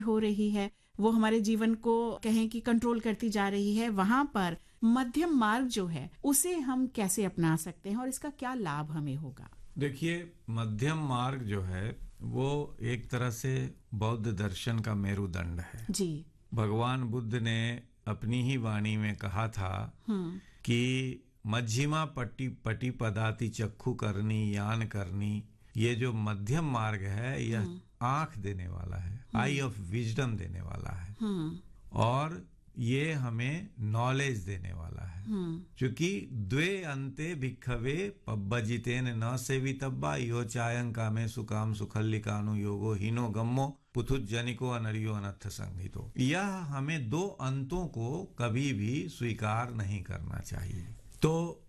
हो रही है, वो हमारे जीवन को कहें कि कंट्रोल करती जा रही है, वहां पर मध्यम मार्ग जो है उसे हम कैसे अपना सकते हैं और इसका क्या लाभ हमें होगा? देखिए, मध्यम मार्ग जो है वो एक तरह से बौद्ध दर्शन का मेरुदंड है। जी। भगवान बुद्ध ने अपनी ही वाणी में कहा था कि मध्यमा पट्टी पटी पदाति चक्षु करनी यान करनी, ये जो मध्यम मार्ग है यह आंख देने वाला है, आई ऑफ विजडम देने वाला है, और ये हमें नॉलेज देने वाला है। क्योंकि द्वे अंते भिक्खवे पब्बजितेन न सेवितब्बा यो चायं कामे सुकाम सुखल्लिकानु योगो हीनो गम्मो पुथुजनिको अनरियो अनर्थ संहितो। यह हमें दो अंतों को कभी भी स्वीकार नहीं करना चाहिए। तो